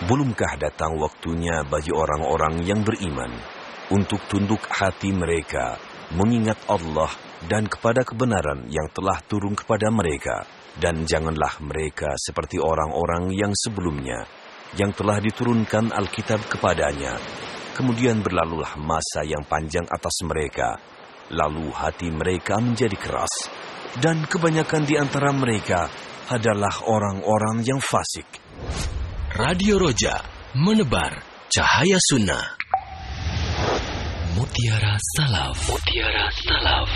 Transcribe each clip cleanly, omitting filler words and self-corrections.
Belumkah datang waktunya bagi orang-orang yang beriman untuk tunduk hati mereka, mengingat Allah dan kepada kebenaran yang telah turun kepada mereka, dan janganlah mereka seperti orang-orang yang sebelumnya, yang telah diturunkan Alkitab kepadanya. Kemudian berlalulah masa yang panjang atas mereka, lalu hati mereka menjadi keras, dan kebanyakan di antara mereka adalah orang-orang yang fasik. Radio Roja menebar cahaya sunnah. Mutiara Salaf. Mutiara Salaf.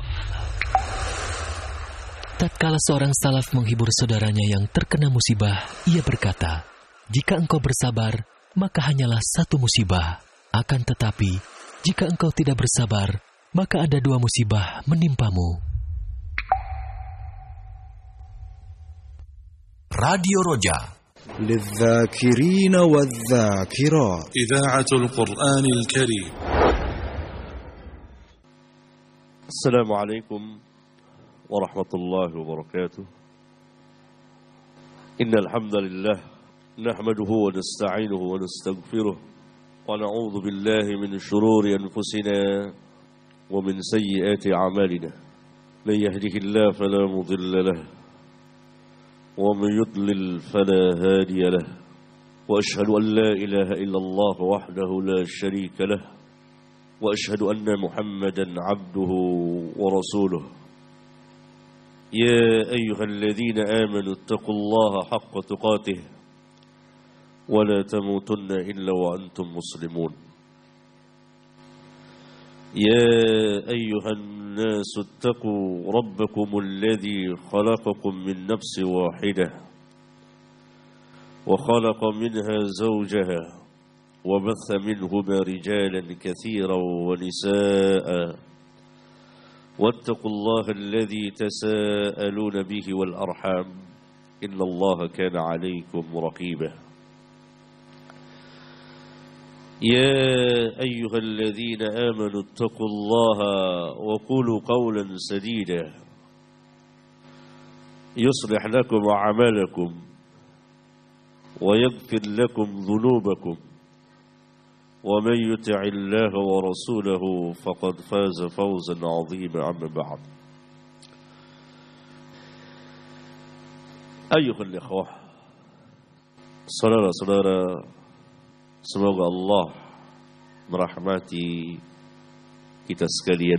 Tatkala seorang salaf menghibur saudaranya yang terkena musibah, ia berkata, "Jika engkau bersabar, maka hanyalah satu musibah. Akan tetapi, jika engkau tidak bersabar, maka ada 2 musibah menimpamu." Radio Roja للذاكرين والذاكرات إذاعة القرآن الكريم. السلام عليكم ورحمة الله وبركاته. إن الحمد لله نحمده ونستعينه ونستغفره ونعوذ بالله من شرور أنفسنا ومن سيئات أعمالنا. من يهده الله فلا مضل له ومن يضلل فلا هادي له، وأشهد أن لا إله إلا الله وحده لا شريك له، وأشهد أن محمدا عبده ورسوله. يا أيها الذين آمنوا اتقوا الله حق تقاته ولا تموتن إلا وأنتم مسلمون. يا أيها الناس اتقوا ربكم الذي خلقكم من نفس واحدة وخلق منها زوجها وبث منهما رجالا كثيرا ونساء واتقوا الله الذي تساءلون به والأرحام إن الله كان عليكم رقيبا. يا أيها الذين آمنوا اتقوا الله وقولوا قولا سديدا يصلح لكم أعمالكم ويغفر لكم ذنوبكم ومن يطع الله ورسوله فقد فاز فوزا عظيما. أما بعد، أيها الإخوة، saudara-saudara, semoga Allah merahmati kita sekalian.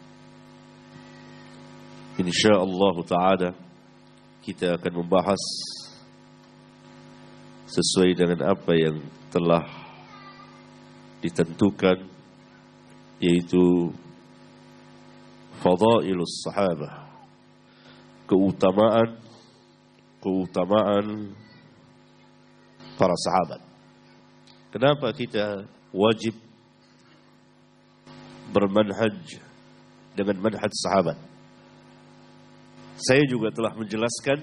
InsyaAllah ta'ala kita akan membahas sesuai dengan apa yang telah ditentukan, yaitu Fadailus Sahabah, keutamaan para sahabat. Kenapa kita wajib bermanhaj dengan manhaj sahabat? Saya juga telah menjelaskan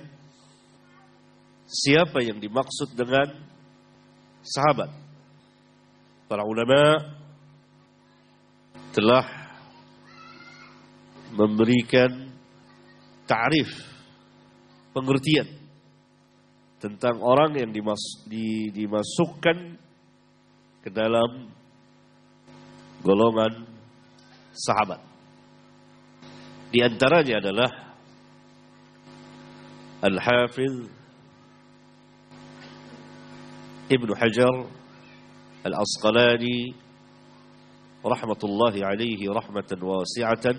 siapa yang dimaksud dengan sahabat. Para ulama telah memberikan ta'rif, pengertian tentang orang yang dimasukkan ke dalam golongan sahabat. Di antaranya adalah Al-Hafidh Ibnu Hajar Al-Asqalani rahmatullahi alaihi rahmatan wasi'atan,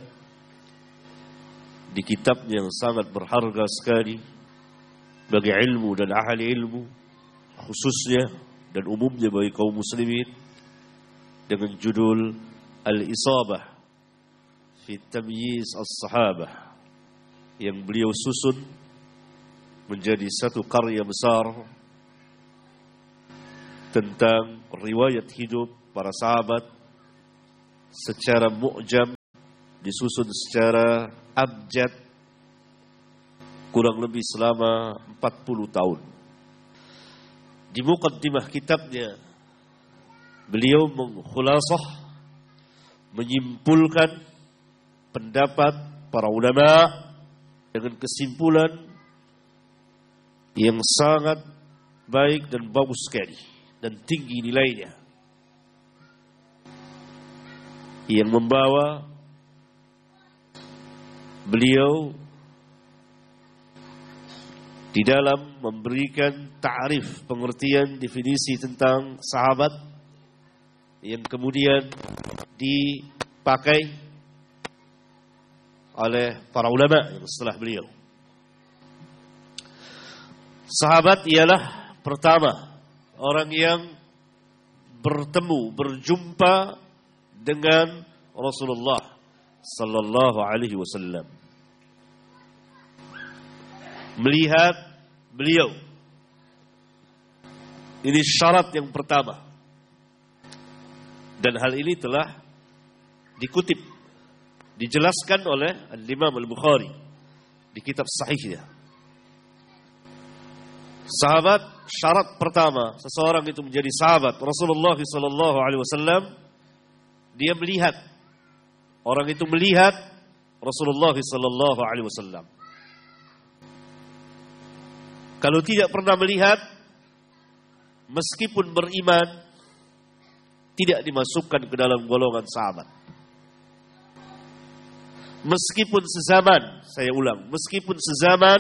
di kitabnya yang sangat berharga sekali bagi ilmu dan ahli ilmu khususnya dan umumnya bagi kaum muslimin, dengan judul Al-Isabah fi Tamyiz As-Sahabah, yang beliau susun menjadi satu karya besar tentang riwayat hidup para sahabat secara mu'jam, disusun secara abjad, kurang lebih selama 40 tahun. Di muqaddimah kitabnya, beliau mengkhulasah, menyimpulkan pendapat para ulama dengan kesimpulan yang sangat baik dan bagus sekali. dan tinggi nilainya, yang membawa beliau di dalam memberikan ta'rif, pengertian, definisi tentang sahabat yang kemudian dipakai oleh para ulama yang setelah beliau. Sahabat ialah pertama orang yang bertemu, berjumpa dengan Rasulullah sallallahu alaihi wasallam, melihat beliau. Ini syarat yang pertama. Dan hal ini telah dikutip, dijelaskan oleh Al-Imam Al-Bukhari di kitab sahihnya. Sahabat, syarat pertama seseorang itu menjadi sahabat Rasulullah sallallahu alaihi wasallam, dia melihat, orang itu melihat Rasulullah sallallahu alaihi wasallam. Kalau tidak pernah melihat, meskipun beriman, tidak dimasukkan ke dalam golongan sahabat. Meskipun sezaman, saya ulang, meskipun sezaman,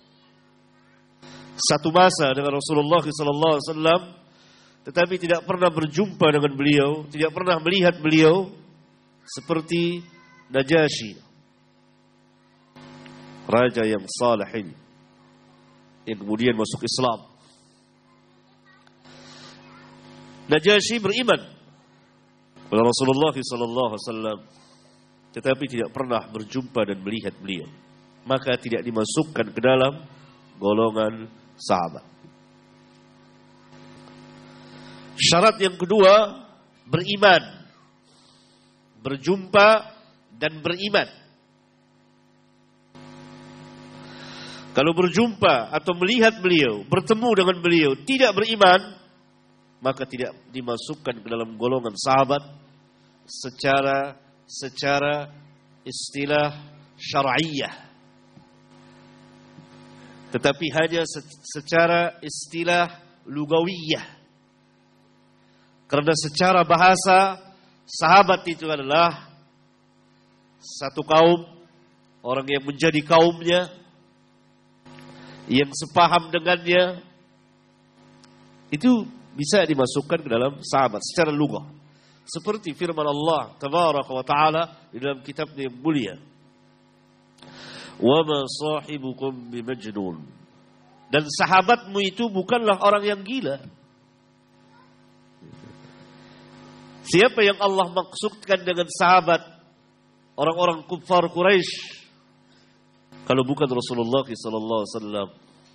satu masa dengan Rasulullah SAW, tetapi tidak pernah berjumpa dengan beliau, tidak pernah melihat beliau, seperti Najasyi, raja yang saleh ini, yang kemudian masuk Islam. Najasyi beriman kepada Rasulullah SAW, tetapi tidak pernah berjumpa dan melihat beliau, maka tidak dimasukkan ke dalam golongan sahabat. Syarat yang kedua, beriman, berjumpa dan beriman. Kalau berjumpa atau melihat beliau, bertemu dengan beliau, tidak beriman, maka tidak dimasukkan ke dalam golongan sahabat secara istilah syar'iyyah, tetapi hanya secara istilah lugawiyah. Karena secara bahasa, sahabat itu adalah satu kaum, orang yang menjadi kaumnya, yang sepaham dengannya, itu bisa dimasukkan ke dalam sahabat secara lugah. Seperti firman Allah tabaraka wa ta'ala di dalam kitabnya yang mulia, wa ma sahibukum bimajnun, dan sahabatmu itu bukanlah orang yang gila. Siapa yang Allah maksudkan dengan sahabat? Orang-orang kufar Quraisy, kalau bukan Rasulullah SAW.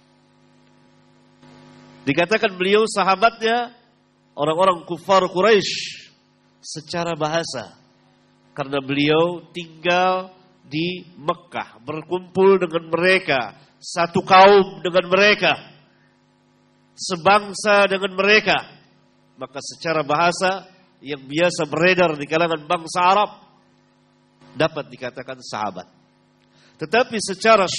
Dikatakan beliau sahabatnya orang-orang kufar Quraisy secara bahasa, karena beliau tinggal di Mekah, berkumpul dengan mereka, satu kaum dengan mereka, sebangsa dengan mereka. Maka secara bahasa yang biasa beredar di kalangan bangsa Arab dapat dikatakan sahabat. Tetapi secara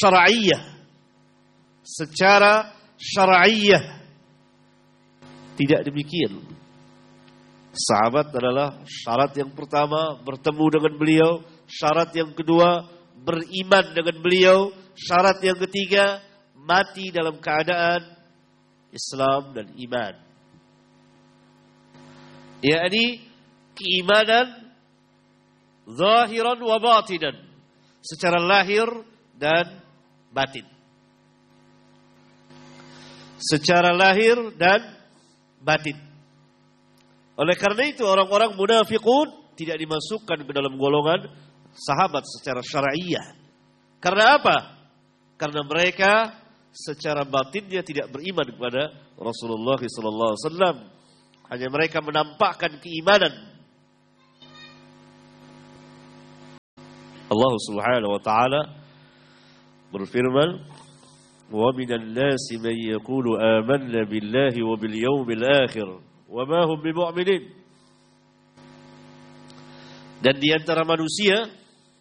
syar'iyyah tidak demikian. Sahabat adalah syarat yang pertama, bertemu dengan beliau. Syarat yang kedua, beriman dengan beliau. Syarat yang ketiga, mati dalam keadaan Islam dan iman. Yakni keimanan zahiran wa batinan, secara lahir dan batin. Secara lahir dan batin. Oleh karena itu orang-orang munafiqun tidak dimasukkan ke dalam golongan sahabat secara syar'iyyah. Karena apa? Karena mereka secara batinnya tidak beriman kepada Rasulullah SAW. Hanya mereka menampakkan keimanan. Allah Subhanahu wa taala berfirman, "Wa minal nasi man yaqulu amanna billahi wa bil yawmil akhir wa ma hum bimu'minin." Dan di antara manusia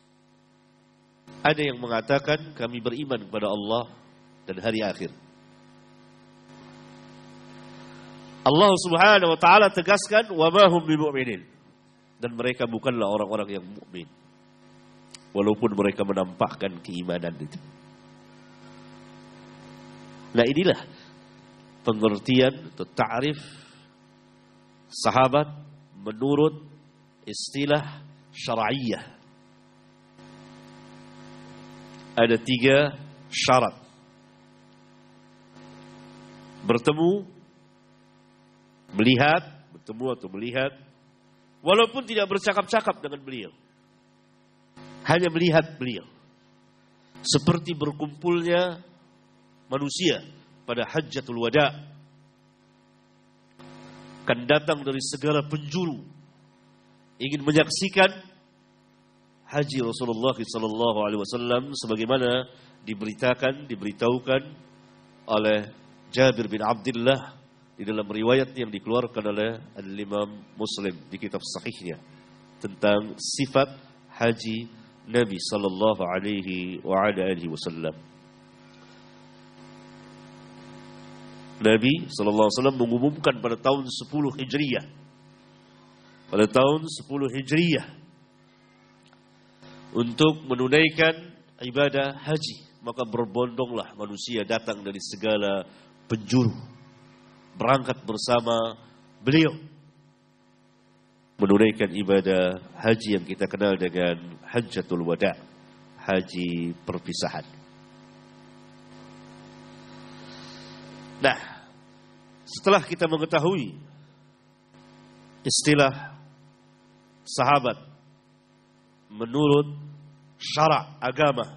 ada yang mengatakan kami beriman kepada Allah dan hari akhir. Allah Subhanahu wa taala tegaskan wa ma hum bimu'minin, dan mereka bukanlah orang-orang yang mukmin walaupun mereka menampakkan keimanan itu. Nah, inilah pengertian atau ta'rif sahabat menurut istilah syar'iyyah. Ada 3 syarat: bertemu atau melihat, walaupun tidak bercakap-cakap dengan beliau, hanya melihat beliau. Seperti berkumpulnya manusia pada Hajjatul Wada, kan datang dari segala penjuru ingin menyaksikan haji Rasulullah SAW, sebagaimana diberitahukan oleh Jabir bin Abdullah di dalam riwayat yang dikeluarkan oleh Al-Imam Muslim di kitab sahihnya tentang sifat haji Nabi sallallahu alaihi wasallam. Nabi sallallahu alaihi wasallam mengumumkan pada tahun 10 Hijriyah. Pada tahun 10 Hijriyah untuk menunaikan ibadah haji, maka berbondonglah manusia datang dari segala penjuru, berangkat bersama beliau menunaikan ibadah haji yang kita kenal dengan Hajjatul Wada, haji perpisahan. Nah, setelah kita mengetahui istilah sahabat menurut syara' agama,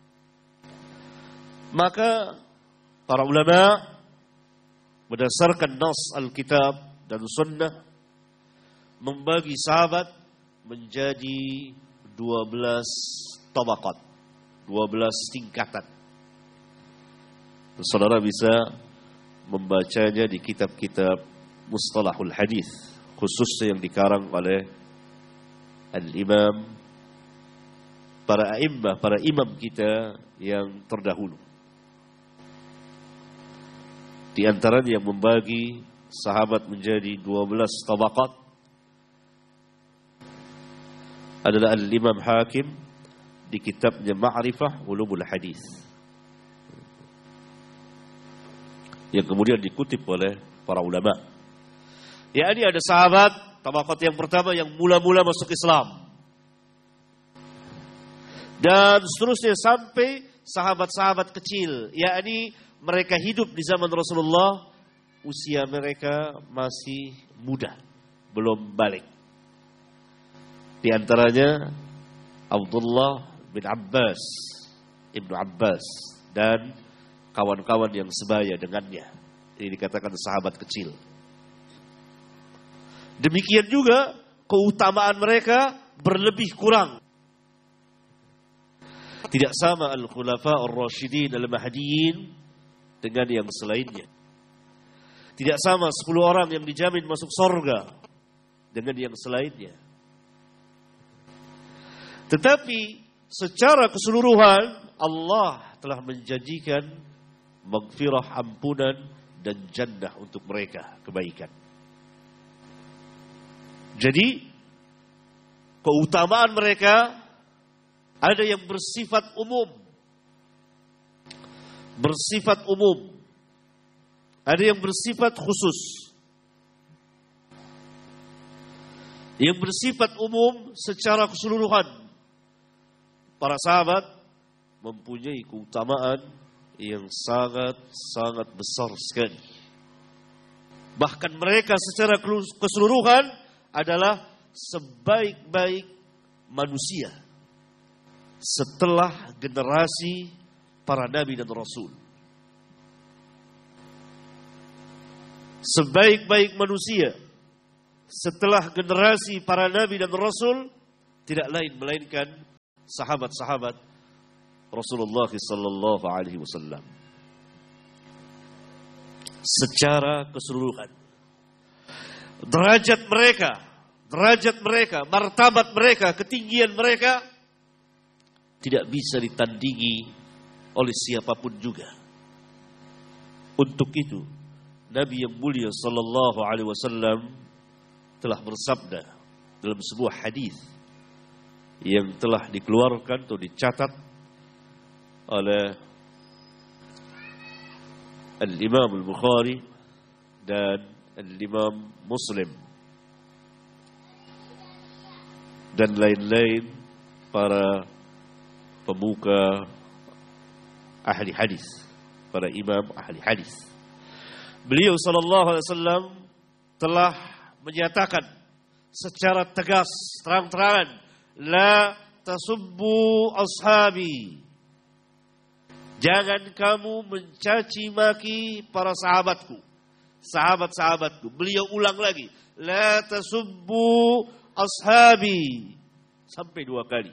maka para ulama berdasarkan nas Alkitab dan Sunnah membagi sahabat menjadi 12 tabaqat, 12 tingkatan. Saudara bisa membacanya di kitab-kitab mustalahul hadis, khususnya yang dikarang oleh al-imam, para a'immah, para imam kita yang terdahulu. Di antaranya yang membagi sahabat menjadi 12 tabaqat adalah Al-Imam Hakim di kitabnya Ma'rifah Ulumul Hadis, yang kemudian dikutip oleh para ulama. Yakni ada sahabat tabaqat yang pertama yang mula-mula masuk Islam, dan seterusnya sampai sahabat-sahabat kecil, yakni mereka hidup di zaman Rasulullah, usia mereka masih muda, belum balik. Di antaranya Abdullah bin Abbas, Ibnu Abbas, dan kawan-kawan yang sebaya dengannya. Ini dikatakan sahabat kecil. Demikian juga keutamaan mereka berlebih kurang. Tidak sama Al-Khulafa Ar-Rasyidin Al-Mahdiyyin dengan yang selainnya. Tidak sama 10 orang yang dijamin masuk surga dengan yang selainnya. Tetapi secara keseluruhan Allah telah menjanjikan maghfirah, ampunan, dan jannah untuk mereka, kebaikan. Jadi keutamaan mereka ada yang bersifat umum, ada yang bersifat khusus. Yang bersifat umum secara keseluruhan, para sahabat mempunyai keutamaan yang sangat-sangat besar sekali. Bahkan mereka secara keseluruhan adalah sebaik-baik manusia setelah generasi para nabi dan rasul. Sebaik-baik manusia setelah generasi para nabi dan rasul tidak lain melainkan sahabat-sahabat Rasulullah sallallahu alaihi wasallam. Secara keseluruhan, derajat mereka, martabat mereka, ketinggian mereka tidak bisa ditandingi oleh siapapun juga. Untuk itu Nabi yang mulia sallallahu alaihi wasallam telah bersabda dalam sebuah hadis yang telah dikeluarkan atau dicatat oleh Al-Imam Al-Bukhari dan Al-Imam Muslim dan lain-lain para pemuka ahli hadis, para imam ahli hadis. Beliau sallallahu alaihi wasallam telah menyatakan secara tegas, terang-terangan, la tasubbu ashabi. Jangan kamu mencaci maki para sahabatku, sahabat-sahabatku. Beliau ulang lagi, la tasubbu ashabi, sampai 2 kali.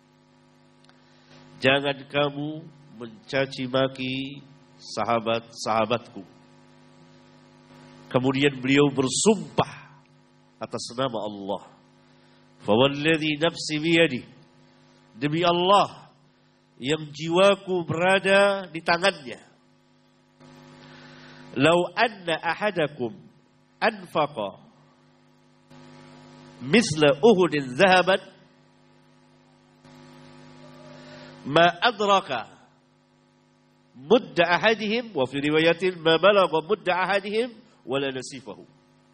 Jangan kamu mencaci maki sahabat-sahabatku. Kemudian beliau bersumpah atas nama Allah. Fawalladhi nafsi biyadih, demi Allah yang jiwaku berada di tangannya. Lau anna ahadakum anfaqa misla Uhudin zahaban ma adraka mudda ahadihim, wa fi riwayatin ma balagha mudda ahadihim wala nasifahu.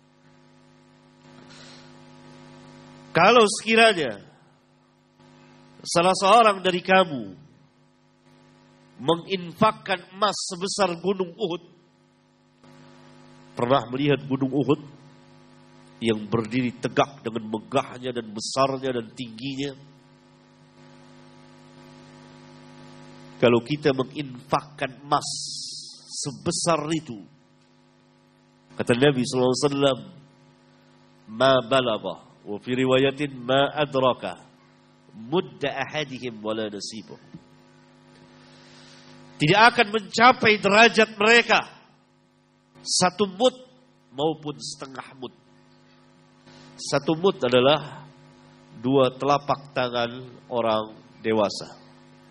Kalau sekiranya salah seorang dari kamu menginfakkan emas sebesar gunung Uhud, pernah melihat gunung Uhud yang berdiri tegak dengan megahnya dan besarnya dan tingginya? Kalau kita menginfakkan emas sebesar itu, kata Nabi sallallahu alaihi wasallam, ma balagha, wa fi riwayatin ma adraka mudda ahadihim wala nasibuh. Tidak akan mencapai derajat mereka 1 mud maupun setengah mud. 1 mud adalah 2 telapak tangan orang dewasa.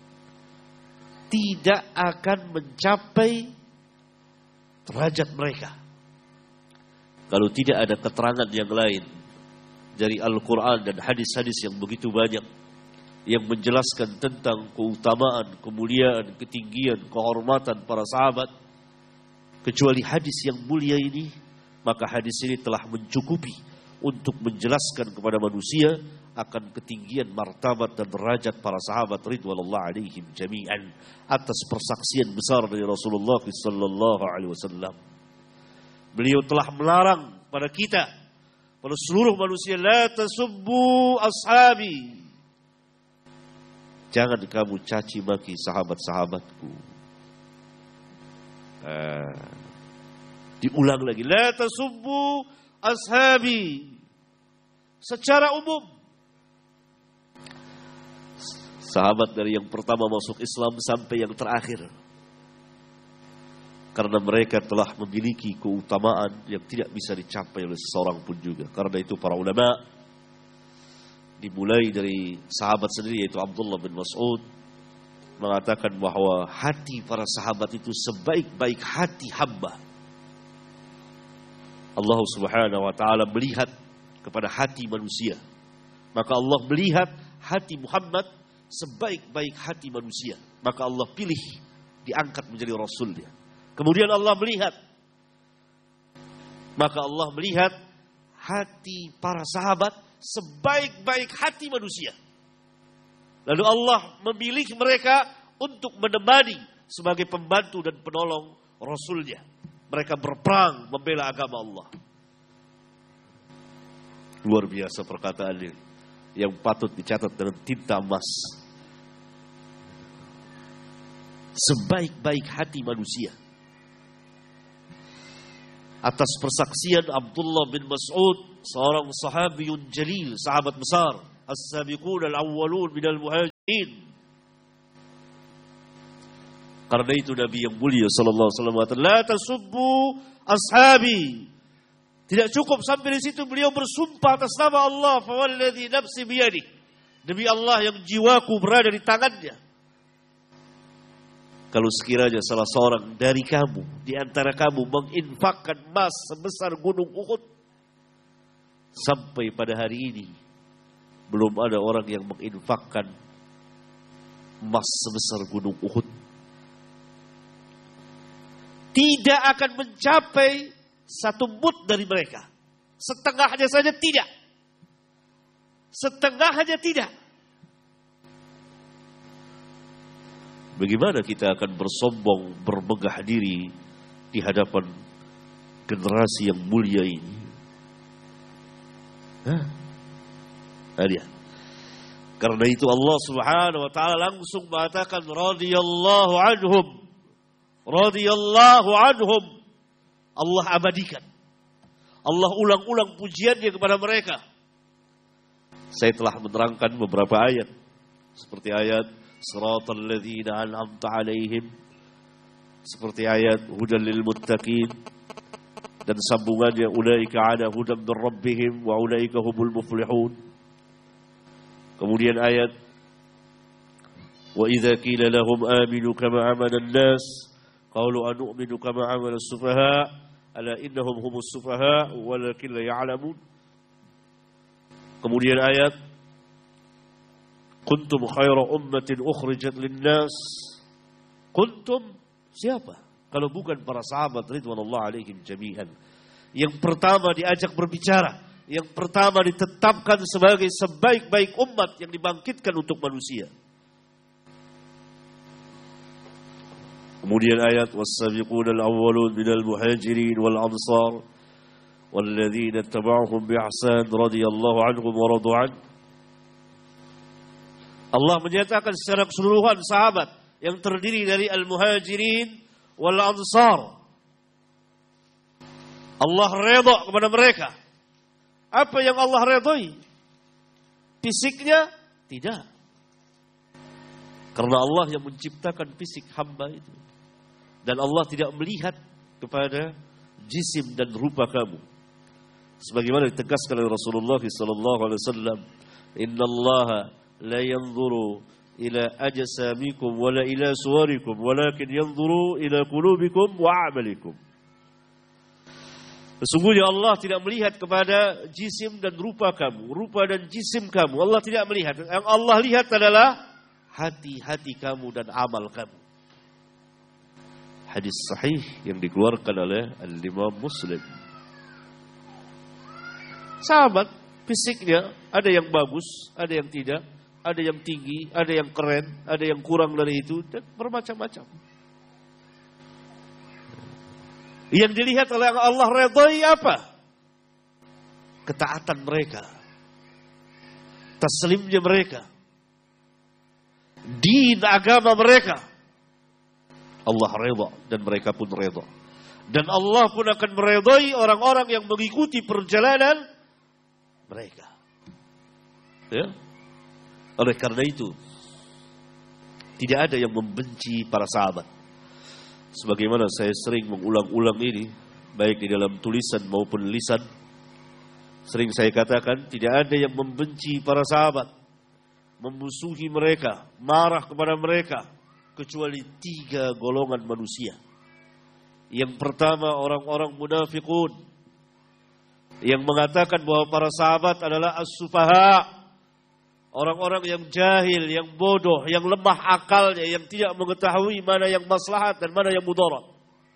Tidak akan mencapai derajat mereka kalau tidak ada keterangan yang lain dari Al-Quran dan hadis-hadis yang begitu banyak yang menjelaskan tentang keutamaan, kemuliaan, ketinggian, kehormatan para sahabat. Kecuali hadis yang mulia ini, maka hadis ini telah mencukupi untuk menjelaskan kepada manusia akan ketinggian martabat dan derajat para sahabat ridwanullah alaihim jami'an atas persaksian besar dari Rasulullah sallallahu alaihi wasallam. Beliau telah melarang pada kita, pada seluruh manusia, la tasubbu ashabi. Jangan kamu caci maki sahabat-sahabatku. Diulang lagi, la tasubbu ashabi. Secara umum, sahabat dari yang pertama masuk Islam sampai yang terakhir, karena mereka telah memiliki keutamaan yang tidak bisa dicapai oleh seseorang pun juga. Karena itu para ulama, dimulai dari sahabat sendiri yaitu Abdullah bin Mas'ud, mengatakan bahwa hati para sahabat itu sebaik-baik hati hamba. Allah Subhanahu wa taala melihat kepada hati manusia, maka Allah melihat hati Muhammad sebaik-baik hati manusia, maka Allah pilih, diangkat menjadi Rasulnya. Kemudian Allah melihat, maka Allah melihat hati para sahabat sebaik-baik hati manusia. Lalu Allah memilih mereka untuk menemani sebagai pembantu dan penolong Rasulnya. Mereka berperang membela agama Allah. Luar biasa perkataan ini, yang patut dicatat dengan tinta emas. Sebaik-baik hati manusia. Atas persaksian Abdullah bin Mas'ud, seorang sahabiyun jalil, sahabat besar, as-sabiqun al-awwalun minal muhajirin. Karena itu Nabi yang mulia sallallahu alaihi wasallam mengatakan, la tasubbu ashabi. Tidak cukup sampai di situ, beliau bersumpah atas nama Allah, fawalladhi nafsi biyadih, demi Allah yang jiwaku berada di tangannya. Kalau sekiranya salah seorang dari kamu, di antara kamu menginfakkan emas sebesar gunung Uhud, sampai pada hari ini belum ada orang yang menginfakkan emas sebesar gunung Uhud. Tidak akan mencapai satu mud dari mereka. Setengahnya saja tidak. Setengahnya tidak. Bagaimana kita akan bersombong, bermegah diri di hadapan generasi yang mulia ini? Lihat. Karena itu Allah Subhanahu wa taala langsung mengatakan radhiyallahu anhum. Radhiyallahu anhum. Allah abadikan. Allah ulang-ulang pujiannya kepada mereka. Saya telah menerangkan beberapa ayat. Seperti ayat Siratal ladzina an'amta 'alaihim, seperti ayat Hudal lil muttaqin, dan sambungannya ulaika 'ala hudan min rabbihim wa ulaika humul muflihun. Kemudian ayat wa idza qila lahum aminu kama amana an-nas qalu anu'minu kama amana as-sufaha ala innahum humus sufaha walakin la ya'lamun. Kemudian ayat kuntum khaira ummatin ukhrijat lin-nas. Kuntum siapa? Kalau bukan para sahabat ridwanullah alaihim jami'an. Yang pertama diajak berbicara, yang pertama ditetapkan sebagai sebaik-baik umat yang dibangkitkan untuk manusia. Kemudian ayat was-sabiquna al-awwalun minal muhajirin wal ansar walladzina ittaba'uhum bi ihsan radhiyallahu anhum wa radu an. Allah menyatakan secara keseluruhan sahabat yang terdiri dari al-muhajirin wal ansar. Allah redha kepada mereka. Apa yang Allah redhai? Fisiknya? Tidak. Karena Allah yang menciptakan fisik hamba itu. Dan Allah tidak melihat kepada jisim dan rupa kamu. Sebagaimana ditegaskan oleh Rasulullah SAW. Innallaha la yanzuru ila ajsamikum wala ila suwarikum walakin yanzuru ila qulubikum wa a'malikum. Sesungguhnya Allah tidak melihat kepada jisim dan rupa kamu, rupa dan jisim kamu. Allah tidak melihat. Yang Allah lihat adalah hati-hati kamu dan amal kamu. Hadis sahih yang dikeluarkan oleh Al-Imam Muslim. Sahabat fisiknya ada yang bagus, ada yang tidak. Ada yang tinggi, ada yang keren, ada yang kurang dari itu, dan bermacam-macam. Yang dilihat oleh Allah redhai apa? Ketaatan mereka, taslimnya mereka, din agama mereka. Allah redha dan mereka pun redha. Dan Allah pun akan meredhai orang-orang yang mengikuti perjalanan mereka. Ya. Oleh karena itu, tidak ada yang membenci para sahabat. Sebagaimana saya sering mengulang-ulang ini, baik di dalam tulisan maupun lisan, sering saya katakan, tidak ada yang membenci para sahabat, memusuhi mereka, marah kepada mereka, kecuali 3 golongan manusia. Yang pertama, orang-orang munafikun, yang mengatakan bahwa para sahabat adalah as-sufaha, orang-orang yang jahil, yang bodoh, yang lemah akalnya, yang tidak mengetahui mana yang maslahat dan mana yang mudarat.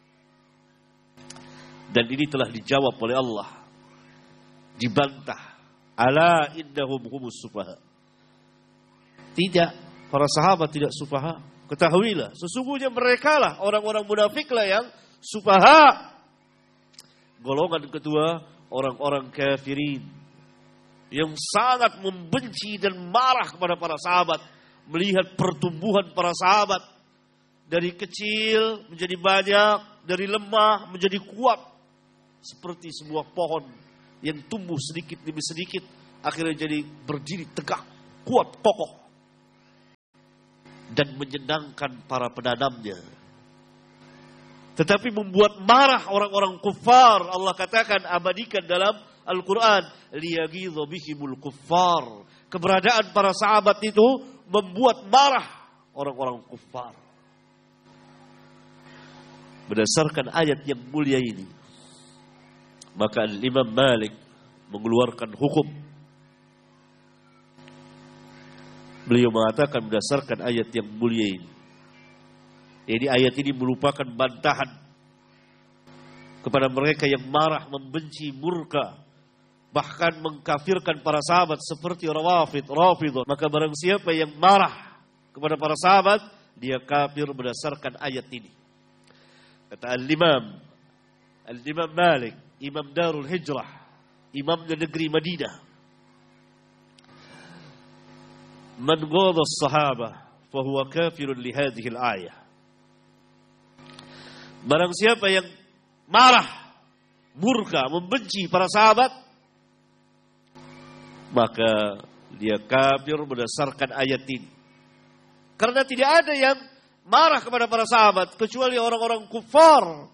Dan ini telah dijawab oleh Allah. Dibantah. Ala innahum humus sufaha. Tidak, para sahabat tidak sufaha. Ketahuilah, sesungguhnya mereka lah orang-orang munafiklah yang sufaha. Golongan kedua, orang-orang kafirin, yang sangat membenci dan marah kepada para sahabat, melihat pertumbuhan para sahabat dari kecil menjadi banyak, dari lemah menjadi kuat, seperti sebuah pohon yang tumbuh sedikit demi sedikit, akhirnya jadi berdiri tegak, kuat, kokoh, dan menyenangkan para penanamnya. Tetapi membuat marah orang-orang kufar. Allah katakan, abadikan dalam Al-Quran, liyaghidha bihimul kuffar. Keberadaan para sahabat itu membuat marah orang-orang kufar. berdasarkan ayat yang mulia ini, maka Imam Malik mengeluarkan hukum. Beliau mengatakan berdasarkan ayat yang mulia ini. Jadi ayat ini merupakan bantahan kepada mereka yang marah, membenci, murka, bahkan mengkafirkan para sahabat seperti Rafidah. Maka barang siapa yang marah kepada para sahabat, dia kafir berdasarkan ayat ini. Kata Al-Imam Malik, Imam Darul Hijrah, imamnya negeri Madinah, man ghadha as-sahabah fahuwa kafirun li hadhihi al-ayah. Barang siapa yang marah, murka, membenci para sahabat, maka dia kafir berdasarkan ayat ini. Karena tidak ada yang marah kepada para sahabat kecuali orang-orang kufar.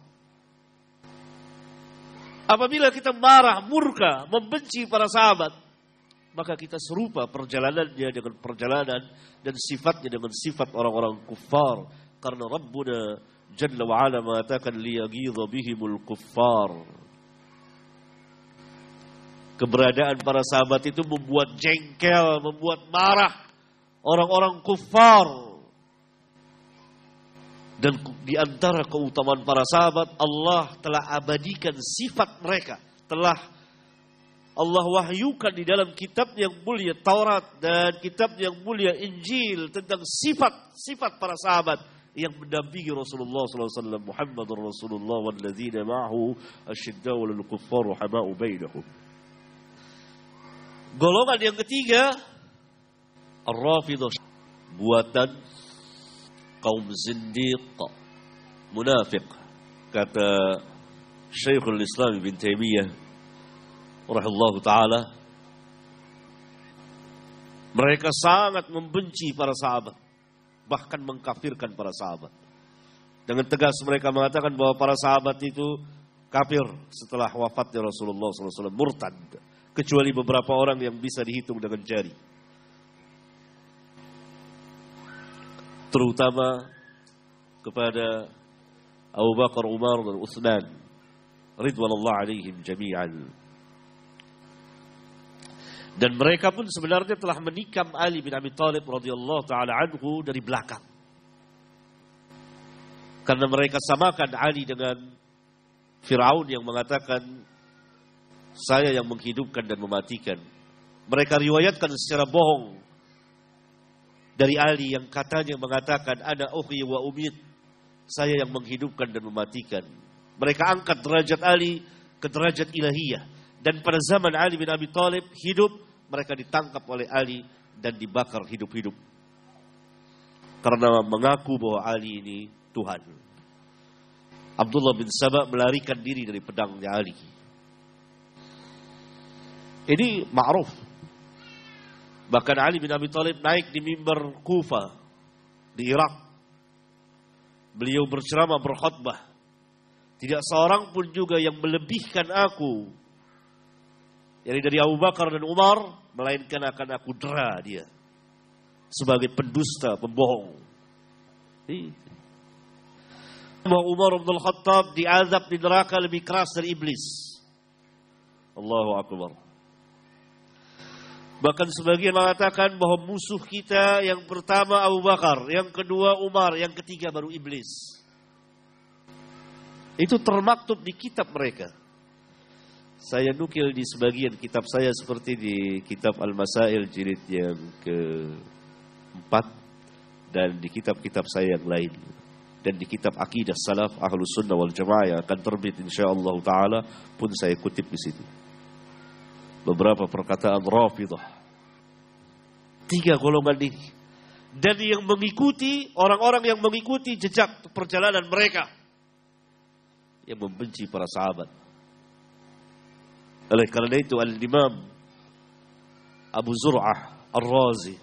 Apabila kita marah, murka, membenci para sahabat, maka kita serupa perjalanannya dengan perjalanan dan sifatnya dengan sifat orang-orang kufar. Karena Rabbuna Jalla wa'ala mengatakan liyaghidha bihimul kuffar. Keberadaan para sahabat itu membuat jengkel, membuat marah orang-orang kufar. Dan di antara keutamaan para sahabat, Allah telah abadikan sifat mereka. Telah Allah wahyukan di dalam kitab yang mulia Taurat dan kitab yang mulia Injil tentang sifat-sifat para sahabat yang mendampingi Rasulullah SAW. Muhammadur Rasulullah walladzina ma'ahu asyiddau 'alal kuffar rahama'u bainahum. Golongan yang ketiga, Ar-Rafidah, buatan kaum zindiq, munafik. Kata Syekhul Islam Ibn Taimiyah rahimahullahu taala, mereka sangat membenci para sahabat, bahkan mengkafirkan para sahabat. Dengan tegas mereka mengatakan bahwa para sahabat itu kafir setelah wafatnya Rasulullah SAW, murtad, kecuali beberapa orang yang bisa dihitung dengan jari. Terutama kepada Abu Bakar, Umar dan Utsman ridwanullah alaihim jami'an. Dan mereka pun sebenarnya telah menikam Ali bin Abi Thalib radhiyallahu taala anhu dari belakang. Karena mereka samakan Ali dengan Firaun yang mengatakan saya yang menghidupkan dan mematikan. Mereka riwayatkan secara bohong dari Ali yang katanya mengatakan ana uhyi wa umit, saya yang menghidupkan dan mematikan. Mereka angkat derajat Ali ke derajat ilahiyah. Dan pada zaman Ali bin Abi Thalib hidup, mereka ditangkap oleh Ali dan dibakar hidup-hidup. Karena mengaku bahwa Ali ini Tuhan. Abdullah bin Saba melarikan diri dari pedangnya Ali. Ini ma'ruf. Bahkan Ali bin Abi Thalib naik di mimbar Kufa di Irak. Beliau berceramah, berkhutbah. Tidak seorang pun juga yang melebihkan aku, yakni dari Abu Bakar dan Umar, melainkan akan aku dera dia sebagai pendusta, pembohong. Bahwa Umar bin Khattab diazab di neraka lebih keras dari iblis. Allahu Akbar. Bahkan sebagian mengatakan bahwa musuh kita yang pertama Abu Bakar, yang kedua Umar, yang ketiga baru iblis. Itu termaktub di kitab mereka. Saya nukil di sebagian kitab saya seperti di kitab Al-Masail jilid yang ke-4 dan di kitab-kitab saya yang lain. Dan di kitab Aqidah Salaf Ahlus Sunnah wal Jamaah yang akan terbit insyaallah taala pun saya kutip di situ. Beberapa perkataan Rafidah. 3 golongan ini. Dan yang mengikuti, orang-orang yang mengikuti jejak perjalanan mereka, yang membenci para sahabat. Oleh karena itu Al-Imam Abu Zur'ah Ar-Razi